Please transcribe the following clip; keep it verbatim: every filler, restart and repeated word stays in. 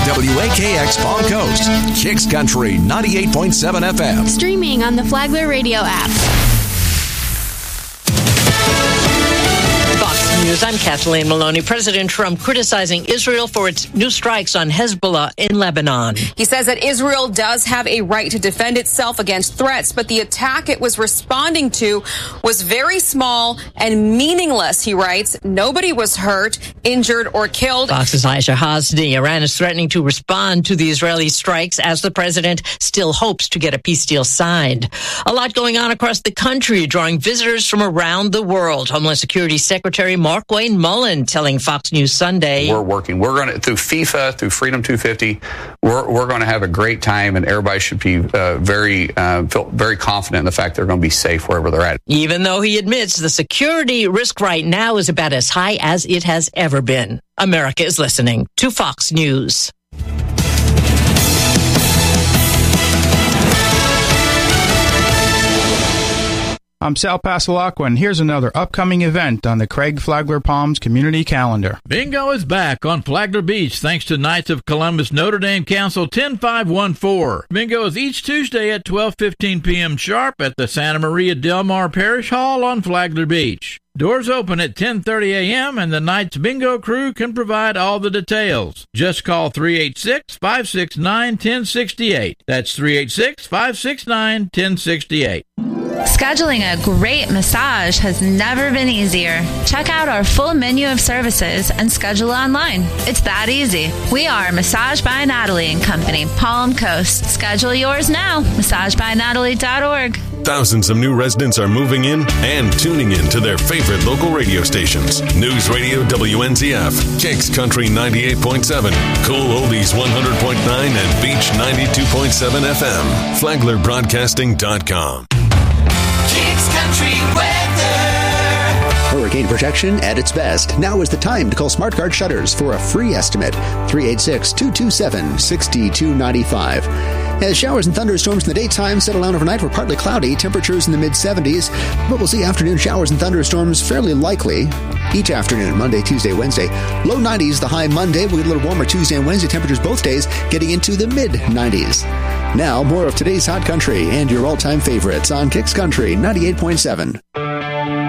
W A K X Palm Coast, Kicks Country ninety-eight point seven F M. Streaming on the Flagler Radio app. News. I'm Kathleen Maloney. President Trump criticizing Israel for its new strikes on Hezbollah in Lebanon. He says that Israel does have a right to defend itself against threats, but the attack it was responding to was very small and meaningless, he writes. Nobody was hurt, injured, or killed. Fox's Aisha Hasni. Iran is threatening to respond to the Israeli strikes as the president still hopes to get a peace deal signed. A lot going on across the country, drawing visitors from around the world. Homeland Security Secretary Mark Wayne Mullen telling Fox News Sunday, we're working. We're going to, through FIFA, through Freedom two fifty, we're, we're going to have a great time, and everybody should be uh, very, uh, feel very confident in the fact they're going to be safe wherever they're at. Even though he admits the security risk right now is about as high as it has ever been. America is listening to Fox News. I'm Sal Pasalacqua, and here's another upcoming event on the Craig Flagler Palms community calendar. Bingo is back on Flagler Beach thanks to Knights of Columbus Notre Dame Council ten five one four. Bingo is each Tuesday at twelve fifteen p.m. sharp at the Santa Maria Del Mar Parish Hall on Flagler Beach. Doors open at ten thirty a.m. and the Knights Bingo crew can provide all the details. Just call three eight six, five six nine, one zero six eight. That's three eight six, five six nine, one zero six eight. Scheduling a great massage has never been easier. Check out our full menu of services and schedule online. It's that easy. We are Massage by Natalie and Company, Palm Coast. Schedule yours now. massage by natalie dot org. Thousands of new residents are moving in and tuning in to their favorite local radio stations. News Radio W N Z F, Kicks Country ninety-eight point seven, Cool Oldies one hundred point nine, and Beach ninety-two point seven F M. Flagler Broadcasting dot com. Kicks Country weather. Hurricane protection at its best. Now is the time to call Smart Guard Shutters for a free estimate. three eight six, two two seven, six two nine five. As showers and thunderstorms in the daytime settle down overnight, we're partly cloudy, temperatures in the mid-seventies, but we'll see afternoon showers and thunderstorms fairly likely each afternoon, Monday, Tuesday, Wednesday. Low nineties, the high Monday. We'll get a little warmer Tuesday and Wednesday. Temperatures both days getting into the mid-nineties. Now, more of today's Hot Country and your all-time favorites on Kicks Country ninety-eight point seven.